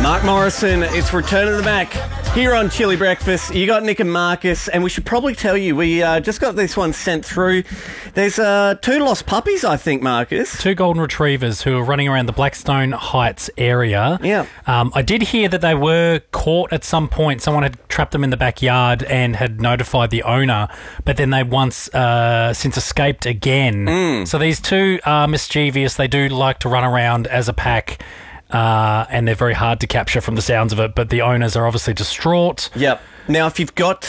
Mark Morrison, it's Return of the Mac here on Chili Breakfast. You got Nick and Marcus, and we should probably tell you, we just got this one sent through. There's 2 lost puppies, I think, Marcus. 2 golden retrievers who are running around the Blackstone Heights area. Yeah. I did hear that they were caught at some point. Someone had trapped them in the backyard and had notified the owner, but then they once since escaped again. So these 2 are mischievous. They do like to run around as a pack. And they're very hard to capture from the sounds of it, but the owners are obviously distraught. Yep. Now, if you've got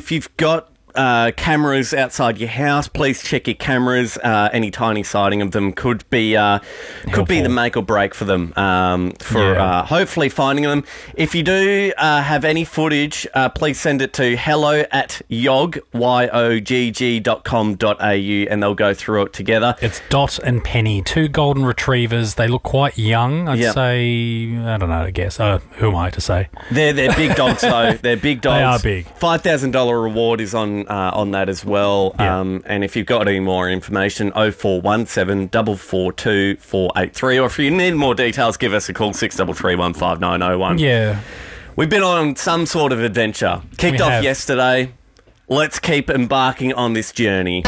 cameras outside your house, please check your cameras. Any tiny sighting of them could be the make or break for them. Hopefully finding them. If you do have any footage, please send it to hello@yogg.com.au and they'll go through it together. It's Dot and Penny, 2 golden retrievers. They look quite young. I'd say, I don't know, I guess. Who am I to say? They're big dogs, though. They're big dogs. They are big. $5,000 reward is on that as well. Yeah. And if you've got any more information, 0417 442 483, or if you need more details, give us a call, 633 15901. Yeah. We've been on some sort of adventure. Kicked off yesterday. Let's keep embarking on this journey.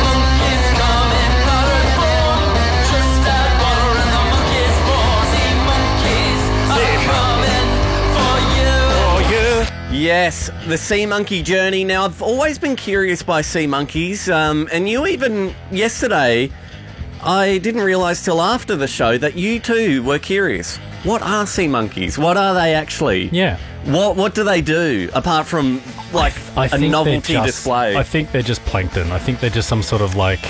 Yes, the sea monkey journey. Now, I've always been curious by sea monkeys, and you even yesterday, I didn't realise till after the show that you too were curious. What are sea monkeys? What are they actually? Yeah. What do they do apart from like a novelty display? I think they're just plankton. I think they're just some sort of like.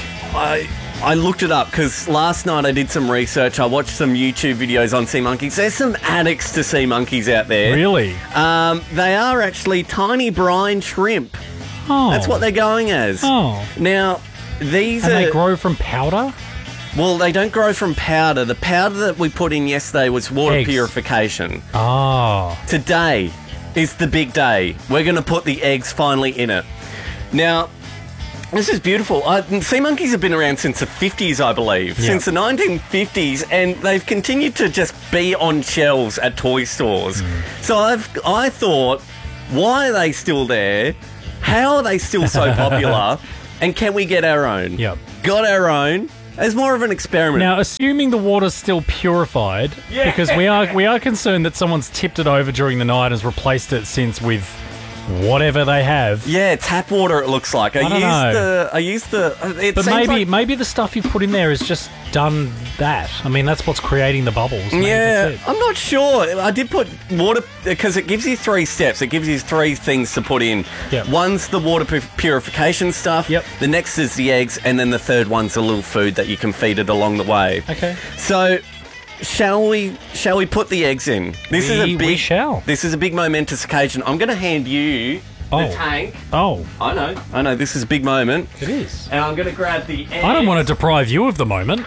I looked it up because last night I did some research. I watched some YouTube videos on sea monkeys. There's some addicts to sea monkeys out there. Really? They are actually tiny brine shrimp. Oh. That's what they're going as. Oh. Now, these they grow from powder? Well, they don't grow from powder. The powder that we put in yesterday was water Eggs. purification. Oh. Today is the big day. We're going to put the eggs finally in it. Now, this is beautiful. Sea monkeys have been around since the 50s, I believe. Yep. Since the 1950s, and they've continued to just be on shelves at toy stores. So I thought, why are they still there? How are they still so popular? And can we get our own? Yep. Got our own. As more of an experiment. Now, assuming the water's still purified, because we are concerned that someone's tipped it over during the night and has replaced it since with whatever they have. Yeah, tap water it looks like. I used the But maybe the stuff you've put in there has just done that. I mean, that's what's creating the bubbles. Maybe that's it. I'm not sure. I did put water because it gives you 3 steps. It gives you 3 things to put in. Yep. One's the water purification stuff. Yep. The next is the eggs, and then the third one's a little food that you can feed it along the way. Okay. So, shall we put the eggs in? We shall. This is a big momentous occasion. I'm going to hand you the tank. Oh. I know. This is a big moment. It is. And I'm going to grab the eggs. I don't want to deprive you of the moment.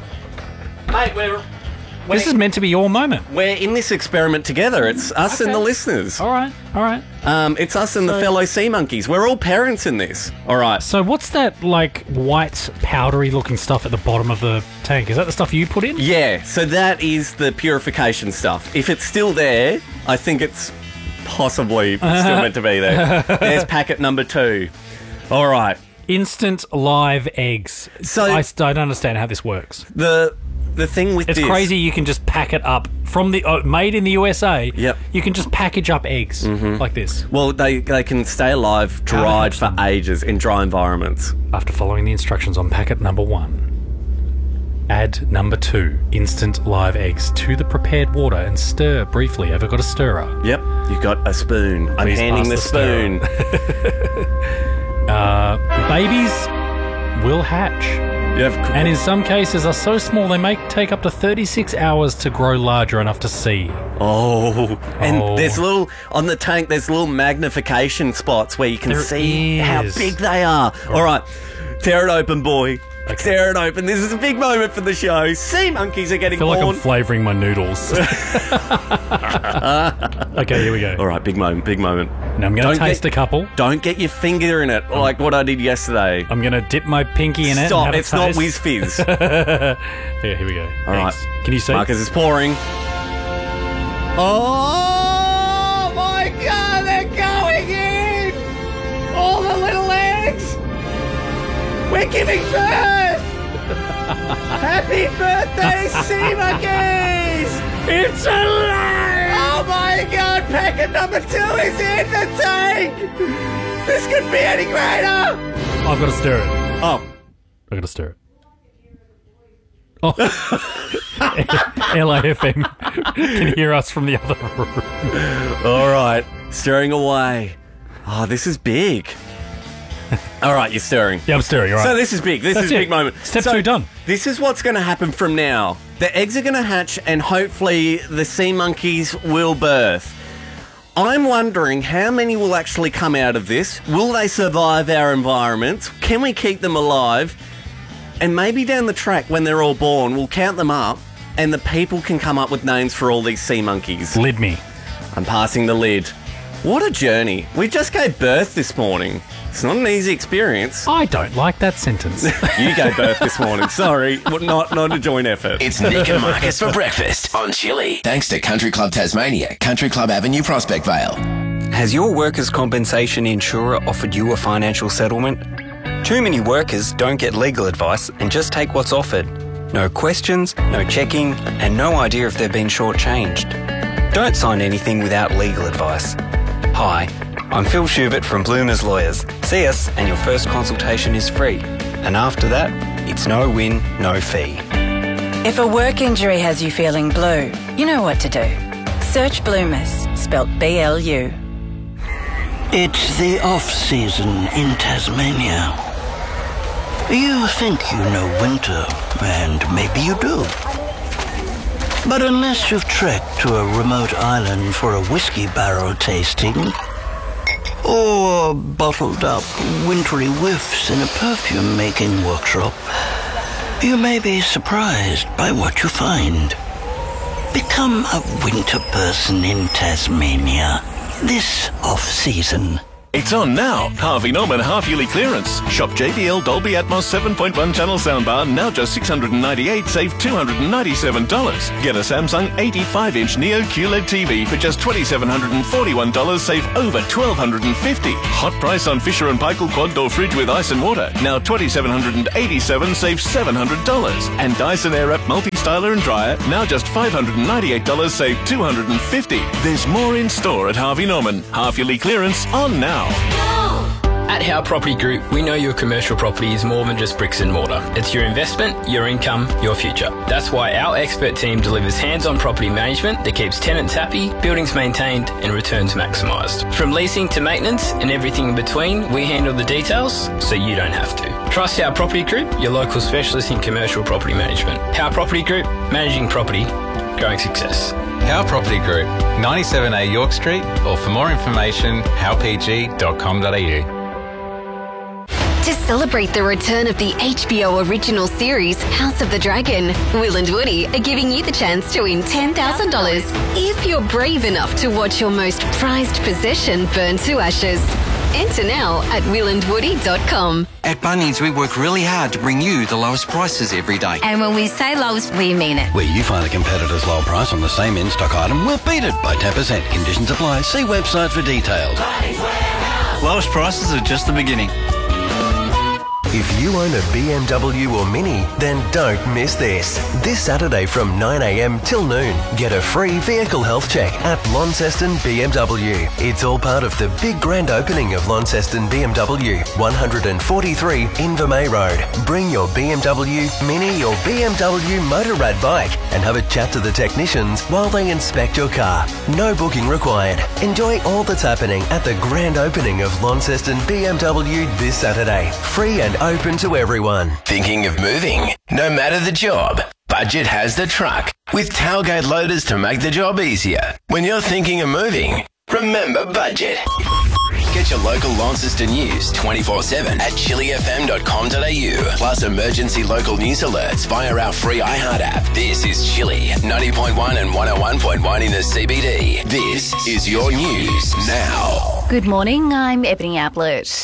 Mate, this is meant to be your moment. We're in this experiment together. It's us and the listeners. All right. It's us and the fellow sea monkeys. We're all parents in this. All right. So what's that, like, white, powdery-looking stuff at the bottom of the tank? Is that the stuff you put in? Yeah, so that is the purification stuff. If it's still there, I think it's possibly still meant to be there. There's packet number 2. All right. Instant live eggs. So I don't understand how this works. The thing with it's crazy. You can just pack it up from the made in the USA. Yep. You can just package up eggs like this. Well, they can stay alive, dried for ages in dry environments. After following the instructions on packet number 1, add number 2, instant live eggs to the prepared water and stir briefly. Have I got a stirrer? Yep. You've got a spoon. I'm Please handing the spoon. Babies will hatch. And in some cases are so small they may take up to 36 hours to grow larger enough to see. And there's on the tank, there's little magnification spots where you can see how big they are. All right, tear it open, boy. Okay. Tear it open. This is a big moment for the show. Sea monkeys are getting born. I feel like I'm flavouring my noodles. Okay, here we go. All right, big moment. Now I'm going to taste a couple. Don't get your finger in it like what I did yesterday. I'm going to dip my pinky in it. Stop, it's not Whiz Fizz. Yeah, here we go. All right. Can you see? Marcus is pouring. Oh! We're giving birth! Happy birthday, sea monkeys! It's alive! Oh my god, packet number 2 is in the tank! This could be any greater! I've got to stir it. Oh. I've got to stir it. Oh. LAFM can hear us from the other room. All right, stirring away. Oh, this is big. All right, you're stirring. Yeah, I'm stirring, all right. So this is big. This is a big moment. Step So 2 done. This is what's going to happen from now. The eggs are going to hatch and hopefully the sea monkeys will birth. I'm wondering how many will actually come out of this. Will they survive our environment? Can we keep them alive? And maybe down the track when they're all born, we'll count them up and the people can come up with names for all these sea monkeys. Lid me. I'm passing the lid. What a journey. We just gave birth this morning. It's not an easy experience. I don't like that sentence. You gave birth this morning. Sorry, not a joint effort. It's Nick and Marcus for breakfast on Chili. Thanks to Country Club Tasmania, Country Club Avenue, Prospect Vale. Has your workers' compensation insurer offered you a financial settlement? Too many workers don't get legal advice and just take what's offered. No questions, no checking, and no idea if they've been shortchanged. Don't sign anything without legal advice. Hi, I'm Phil Schubert from Bloomers Lawyers. See us and your first consultation is free. And after that, it's no win, no fee. If a work injury has you feeling blue, you know what to do. Search Bloomers, spelt BLU. It's the off-season in Tasmania. You think you know winter, and maybe you do. But unless you've trekked to a remote island for a whiskey barrel tasting, or bottled up wintry whiffs in a perfume-making workshop, you may be surprised by what you find. Become a winter person in Tasmania this off-season. It's on now. Harvey Norman half-yearly clearance. Shop JBL Dolby Atmos 7.1 channel soundbar, now just $698, save $297. Get a Samsung 85-inch Neo QLED TV for just $2,741, save over $1,250. Hot price on Fisher & Paykel quad door fridge with ice and water, now $2,787, save $700. And Dyson Airwrap multi-styler and dryer, now just $598, save $250. There's more in store at Harvey Norman. Half-yearly clearance on now. At Howe Property Group, we know your commercial property is more than just bricks and mortar. It's your investment, your income, your future. That's why our expert team delivers hands-on property management that keeps tenants happy, buildings maintained and returns maximised. From leasing to maintenance and everything in between, we handle the details so you don't have to. Trust Howe Property Group, your local specialist in commercial property management. Howe Property Group, managing property, growing success. Howe Property Group, 97A York Street, or for more information, howpg.com.au. To celebrate the return of the HBO original series, House of the Dragon, Will and Woody are giving you the chance to win $10,000 if you're brave enough to watch your most prized possession burn to ashes. Enter now at willandwoody.com. At Bunnings, we work really hard to bring you the lowest prices every day. And when we say lowest, we mean it. Where you find a competitor's low price on the same in-stock item, we'll beat it by 10%. Conditions apply. See website for details. Lowest prices are just the beginning. If you own a BMW or Mini, then don't miss this. This Saturday from 9 a.m. till noon, get a free vehicle health check at Launceston BMW. It's all part of the big grand opening of Launceston BMW, 143 Invermay Road. Bring your BMW, Mini or BMW Motorrad bike and have a chat to the technicians while they inspect your car. No booking required. Enjoy all that's happening at the grand opening of Launceston BMW this Saturday. Free and open to everyone. Thinking of moving? No matter the job, Budget has the truck with tailgate loaders to make the job easier. When you're thinking of moving, remember Budget. Get your local Launceston news 24/7 at chilifm.com.au. Plus emergency local news alerts via our free iHeart app. This is Chili, 90.1 and 101.1 in the CBD. This is your news now. Good morning, I'm Ebony Ablett.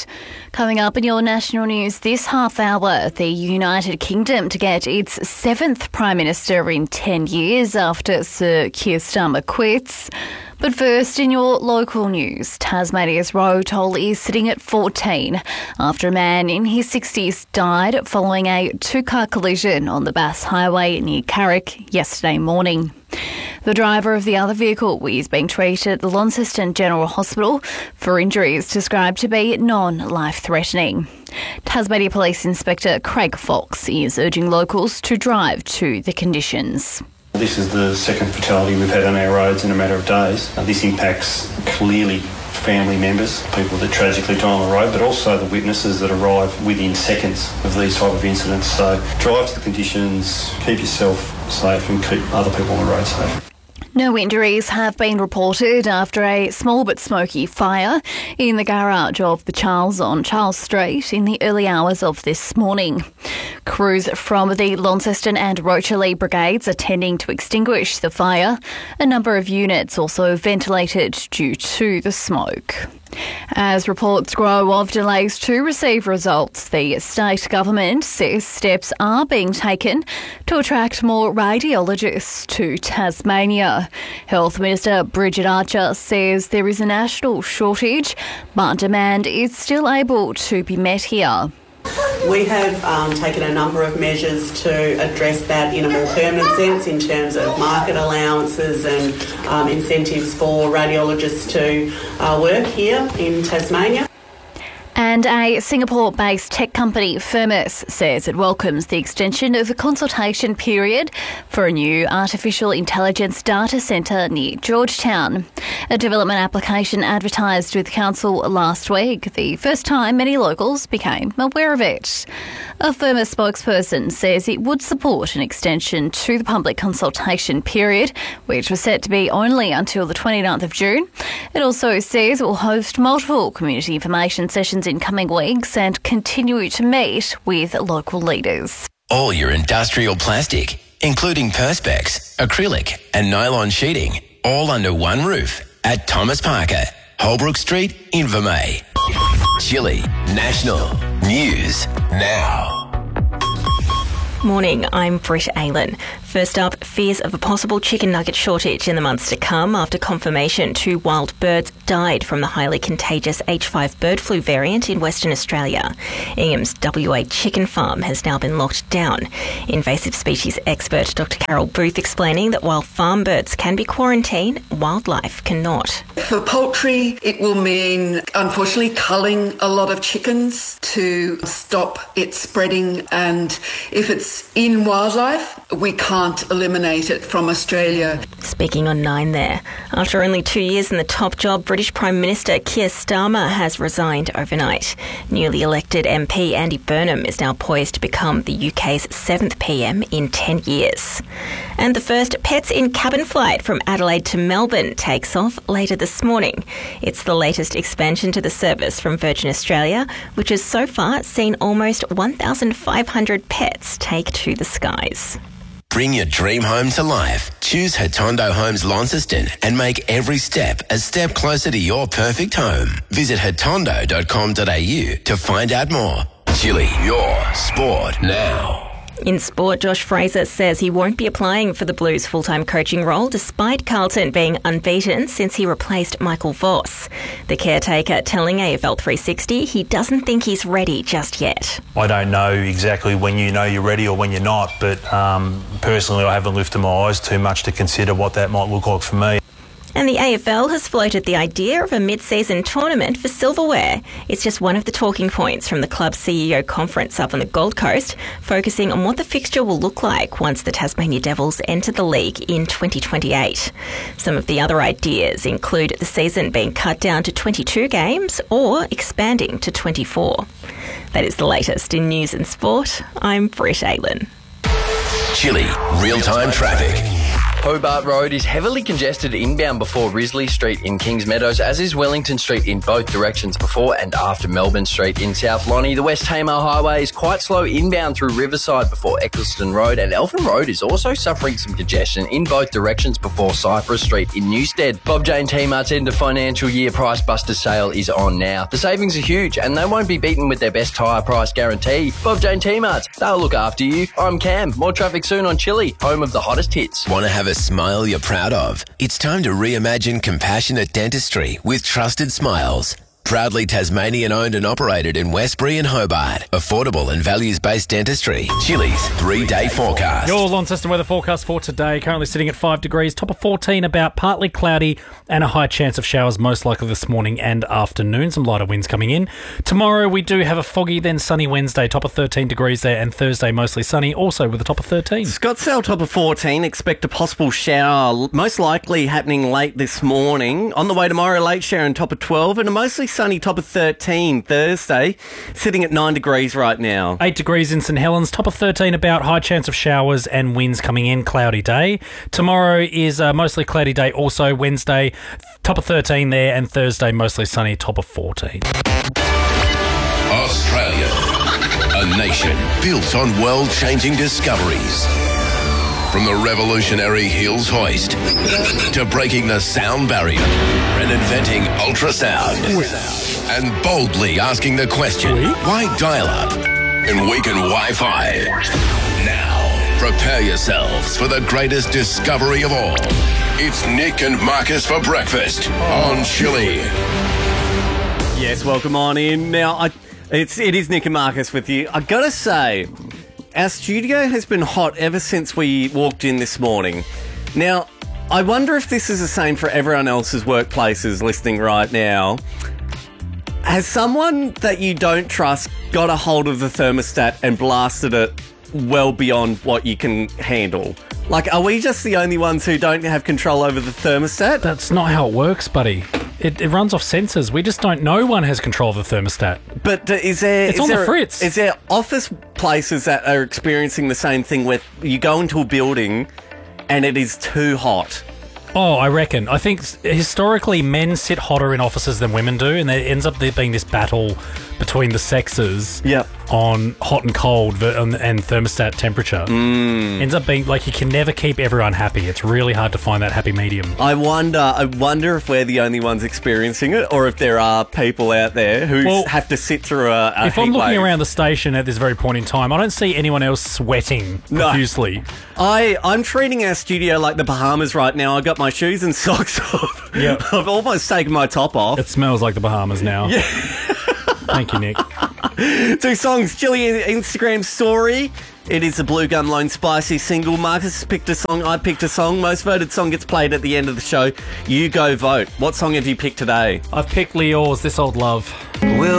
Coming up in your national news this half hour, the United Kingdom to get its 7th Prime Minister in 10 years after Sir Keir Starmer quits. But first, in your local news, Tasmania's road toll is sitting at 14 after a man in his 60s died following a two-car collision on the Bass Highway near Carrick yesterday morning. The driver of the other vehicle is being treated at the Launceston General Hospital for injuries described to be non-life-threatening. Tasmania Police Inspector Craig Fox is urging locals to drive to the conditions. This is the second fatality we've had on our roads in a matter of days. This impacts clearly family members, people that tragically die on the road, but also the witnesses that arrive within seconds of these type of incidents. So drive to the conditions, keep yourself safe and keep other people on the road safe. No injuries have been reported after a small but smoky fire in the garage of the Charles on Charles Street in the early hours of this morning. Crews from the Launceston and Rocherley brigades are tending to extinguish the fire. A number of units also ventilated due to the smoke. As reports grow of delays to receive results, the state government says steps are being taken to attract more radiologists to Tasmania. Health Minister Bridget Archer says there is a national shortage, but demand is still able to be met here. We have taken a number of measures to address that in a more permanent sense in terms of market allowances and incentives for radiologists to work here in Tasmania. And a Singapore-based tech company, Firmus, says it welcomes the extension of the consultation period for a new artificial intelligence data centre near Georgetown. A development application advertised with council last week, the first time many locals became aware of it. A Firmus spokesperson says it would support an extension to the public consultation period, which was set to be only until the 29th of June. It also says it will host multiple community information sessions in coming weeks and continue to meet with local leaders. All your industrial plastic, including Perspex, acrylic and nylon sheeting, all under one roof at Thomas Parker, Holbrook Street, Invermay. Chili National News Now. Morning, I'm Britt Aylan. First up, fears of a possible chicken nugget shortage in the months to come after confirmation 2 wild birds died from the highly contagious H5 bird flu variant in Western Australia. Ingham's WA chicken farm has now been locked down. Invasive species expert Dr. Carol Booth explaining that while farm birds can be quarantined, wildlife cannot. For poultry, it will mean, unfortunately, culling a lot of chickens to stop it spreading, and if it's in wildlife, we can't eliminate it from Australia. Speaking on 9 there. After only 2 years in the top job, British Prime Minister Keir Starmer has resigned overnight. Newly elected MP Andy Burnham is now poised to become the UK's 7th PM in 10 years. And the first Pets in Cabin flight from Adelaide to Melbourne takes off later this morning. It's the latest expansion to the service from Virgin Australia, which has so far seen almost 1,500 pets take to the skies. Bring your dream home to life. Choose Hatondo Homes Launceston and make every step a step closer to your perfect home. Visit hatondo.com.au to find out more. Chili, your sport now. In sport, Josh Fraser says he won't be applying for the Blues full-time coaching role despite Carlton being unbeaten since he replaced Michael Voss. The caretaker telling AFL 360 he doesn't think he's ready just yet. I don't know exactly when you know you're ready or when you're not, but personally I haven't lifted my eyes too much to consider what that might look like for me. And the AFL has floated the idea of a mid-season tournament for silverware. It's just one of the talking points from the club's CEO conference up on the Gold Coast, focusing on what the fixture will look like once the Tasmania Devils enter the league in 2028. Some of the other ideas include the season being cut down to 22 games or expanding to 24. That is the latest in news and sport. I'm Britt Aylan. Chili, real-time traffic. Hobart Road is heavily congested inbound before Risley Street in Kings Meadows, as is Wellington Street in both directions before and after Melbourne Street in South Lonnie. The West Tamar Highway is quite slow inbound through Riverside before Eccleston Road, and Eltham Road is also suffering some congestion in both directions before Cypress Street in Newstead. Bob Jane T-Mart's end of financial year Price Buster sale is on now. The savings are huge and they won't be beaten with their best tyre price guarantee. Bob Jane T-Mart's, they'll look after you. I'm Cam. More traffic soon on Chili, home of the hottest hits. Want to have a smile you're proud of? It's time to reimagine compassionate dentistry with Trusted Smiles. Proudly Tasmanian owned and operated in Westbury and Hobart. Affordable and values-based dentistry. Chili's 3-day forecast. Your Launceston weather forecast for today, currently sitting at 5 degrees, top of 14, about partly cloudy and a high chance of showers most likely this morning and afternoon. Some lighter winds coming in. Tomorrow we do have a foggy then sunny Wednesday, top of 13 degrees there, and Thursday mostly sunny, also with a top of 13. Scottsdale top of 14, expect a possible shower, most likely happening late this morning. On the way tomorrow, late shower and top of 12, and a mostly sunny top of 13 Thursday, sitting at 9 degrees right now. 8 degrees in St Helens, top of 13 about, high chance of showers and winds coming in, cloudy day. Tomorrow is a mostly cloudy day also, Wednesday, top of 13 there, and Thursday mostly sunny, top of 14. Australia, a nation built on world-changing discoveries. From the revolutionary Hills hoist to breaking the sound barrier and inventing ultrasound and boldly asking the question, why dial-up and weaken Wi-Fi? Now, prepare yourselves for the greatest discovery of all. It's Nick and Marcus for breakfast on Chili. Yes, welcome on in. Now, it is Nick and Marcus with you. I gotta say, our studio has been hot ever since we walked in this morning. Now, I wonder if this is the same for everyone else's workplaces listening right now. Has someone that you don't trust got a hold of the thermostat and blasted it well beyond what you can handle? Like, are we just the only ones who don't have control over the thermostat? That's not how it works, buddy. It runs off sensors. We just don't know one has control of the thermostat. But is there... It's on the fritz. Is there office places that are experiencing the same thing where you go into a building and it is too hot? Oh, I reckon. I think historically men sit hotter in offices than women do, and there ends up there being this battle between the sexes on hot and cold and thermostat temperature. Ends up being like you can never keep everyone happy. It's really hard to find that happy medium. I wonder if we're the only ones experiencing it, or if there are people out there who have to sit through a if heat I'm looking wave. around the station at this very point in time, I don't see anyone else sweating profusely. I'm treating our studio like the Bahamas right now. I got my shoes and socks off. Yep. I've almost taken my top off. It smells like the Bahamas now. Yeah. Thank you, Nick. 2 songs. Chili Instagram story. It is a Blue Gum Lone Spicy single. Marcus picked a song. I picked a song. Most voted song gets played at the end of the show. You go vote. What song have you picked today? I've picked Leor's This Old Love. We'll